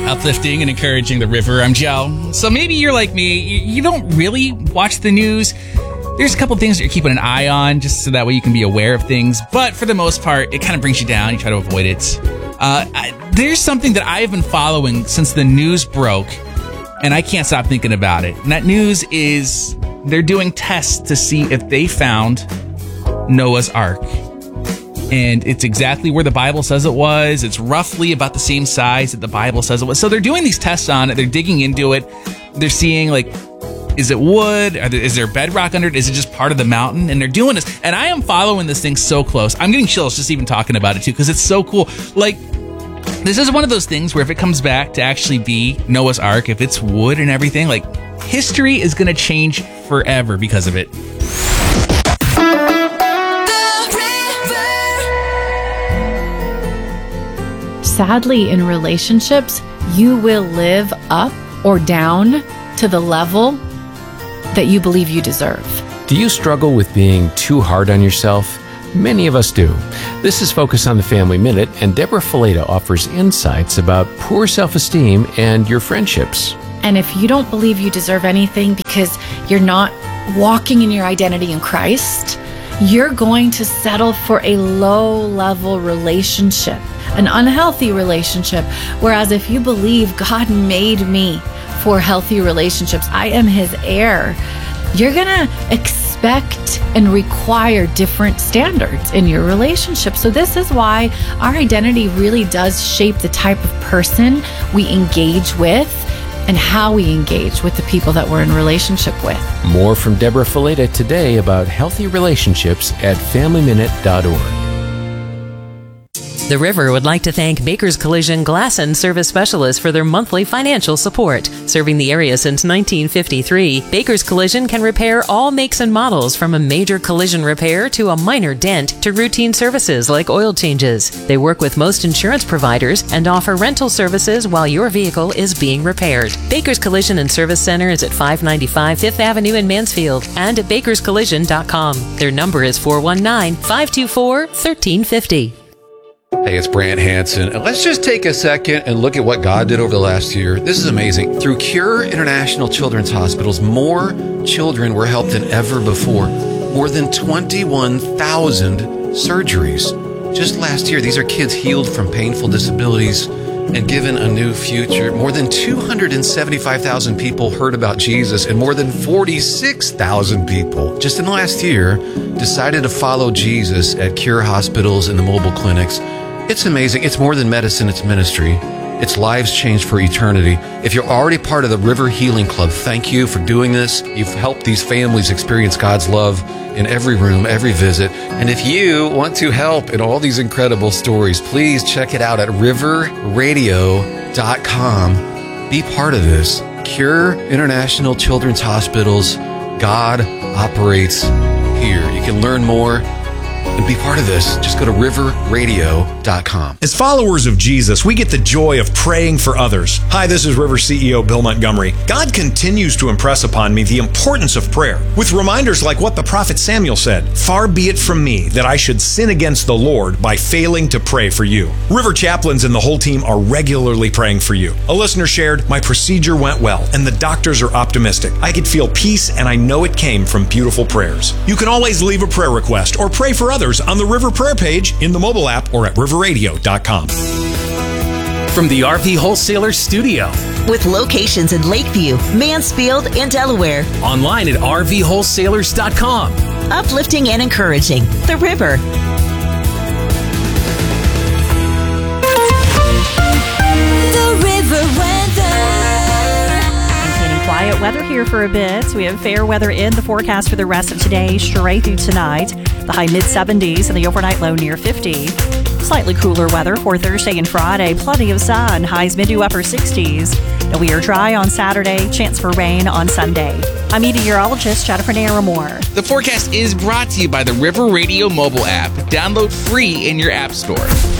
Uplifting and encouraging the river. I'm Joe. So maybe you're like me. You don't really watch the news. There's a couple things that you're keeping an eye on just so that way you can be aware of things. But for the most part, it kind of brings you down. You try to avoid it. There's something that I have been following since the news broke, and I can't stop thinking about it. And that news is they're doing tests to see if they found Noah's Ark. And it's exactly where the Bible says it was. It's roughly about the same size that the Bible says it was. So they're doing these tests on it. They're digging into it. They're seeing, like, is it wood? Is there bedrock under it? Is it just part of the mountain? And they're doing this. And I am following this thing so close. I'm getting chills just even talking about it, too, because it's so cool. Like, this is one of those things where if it comes back to actually be Noah's Ark, if it's wood and everything, like, history is going to change forever because of it. Sadly, in relationships, you will live up or down to the level that you believe you deserve. Do you struggle with being too hard on yourself? Many of us do. This is Focus on the Family Minute, and Deborah Fileta offers insights about poor self-esteem and your friendships. And if you don't believe you deserve anything because you're not walking in your identity in Christ, you're going to settle for a low-level relationship, an unhealthy relationship. Whereas if you believe God made me for healthy relationships, I am His heir, you're going to expect and require different standards in your relationship. So this is why our identity really does shape the type of person we engage with and how we engage with the people that we're in relationship with. More from Deborah Fileta today about healthy relationships at FamilyMinute.org. The River would like to thank Baker's Collision Glass and Service Specialists for their monthly financial support. Serving the area since 1953, Baker's Collision can repair all makes and models, from a major collision repair to a minor dent to routine services like oil changes. They work with most insurance providers and offer rental services while your vehicle is being repaired. Baker's Collision and Service Center is at 595 Fifth Avenue in Mansfield and at bakerscollision.com. Their number is 419-524-1350. Hey, it's Brant Hansen, and let's just take a second and look at what God did over the last year. This is amazing. Through Cure International Children's Hospitals, more children were helped than ever before. More than 21,000 surgeries. Just last year, these are kids healed from painful disabilities and given a new future. More than 275,000 people heard about Jesus, and more than 46,000 people just in the last year decided to follow Jesus at Cure hospitals and the mobile clinics. It's amazing. It's more than medicine, it's ministry. It's lives changed for eternity. If you're already part of the River Healing Club, thank you for doing this. You've helped these families experience God's love in every room, every visit. And if you want to help in all these incredible stories, please check it out at riverradio.com. Be part of this. Cure International Children's Hospitals. God operates here. You can learn more and be part of this. Just go to riverradio.com. As followers of Jesus, we get the joy of praying for others. Hi, this is River CEO Bill Montgomery. God continues to impress upon me the importance of prayer, with reminders like what the prophet Samuel said: "Far be it from me that I should sin against the Lord by failing to pray for you." River chaplains and the whole team are regularly praying for you. A listener shared, "My procedure went well, and the doctors are optimistic. I could feel peace, and I know it came from beautiful prayers." You can always leave a prayer request or pray for others on the River Prayer page in the mobile app or at riverradio.com. From the RV Wholesaler Studio, with locations in Lakeview, Mansfield, and Delaware. Online at rvwholesalers.com. Uplifting and encouraging the River. The River weather. Maintaining quiet weather here for a bit. We have fair weather in the forecast for the rest of today, straight through tonight. The high mid-70s and the overnight low near 50. Slightly cooler weather for Thursday and Friday. Plenty of sun. Highs mid to upper 60s. Now we are dry on Saturday. Chance for rain on Sunday. I'm meteorologist Jennifer Naramore. The forecast is brought to you by the River Radio mobile app. Download free in your app store.